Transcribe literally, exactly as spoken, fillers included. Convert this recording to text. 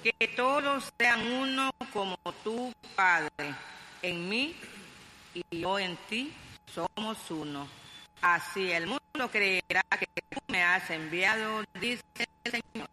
que todos sean uno como tú, Padre, en mí y yo en ti, somos uno. Así el mundo creerá que tú me has enviado, dice el Señor.